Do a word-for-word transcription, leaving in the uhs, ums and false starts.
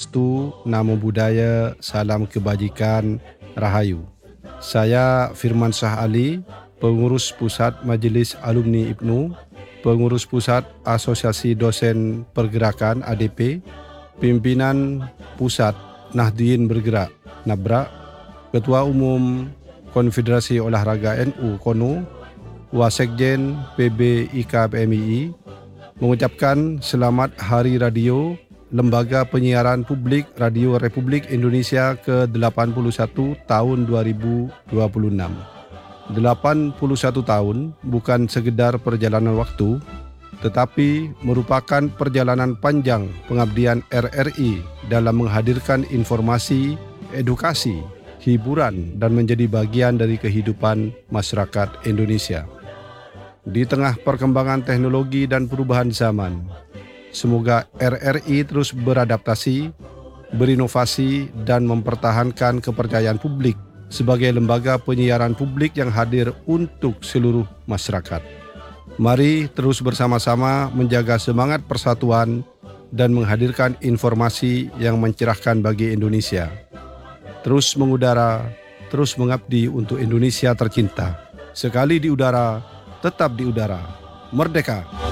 Swastiastu, Namo Buddhaya, Salam Kebajikan, Rahayu. Saya Firman Shah Ali, Pengurus Pusat Majelis Alumni I P N U, Pengurus Pusat Asosiasi Dosen Pergerakan A D P, Pimpinan Pusat Nahdien Bergerak Nabrak, Ketua Umum Konfederasi Olahraga N U Kono, Wasekjen P B I K P M I I, mengucapkan Selamat Hari Radio Lembaga Penyiaran Publik Radio Republik Indonesia ke delapan puluh satu tahun dua ribu dua puluh enam. delapan puluh satu tahun bukan sekedar perjalanan waktu, tetapi merupakan perjalanan panjang pengabdian R R I dalam menghadirkan informasi, edukasi, hiburan, dan menjadi bagian dari kehidupan masyarakat Indonesia. Di tengah perkembangan teknologi dan perubahan zaman, semoga R R I terus beradaptasi, berinovasi, dan mempertahankan kepercayaan publik sebagai lembaga penyiaran publik yang hadir untuk seluruh masyarakat. Mari terus bersama-sama menjaga semangat persatuan dan menghadirkan informasi yang mencerahkan bagi Indonesia. Terus mengudara, terus mengabdi untuk Indonesia tercinta. Sekali di udara, tetap di udara. Merdeka!